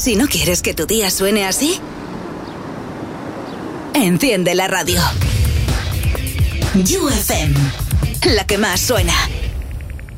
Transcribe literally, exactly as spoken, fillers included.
Si no quieres que tu día suene así, enciende la radio. You F M, la que más suena.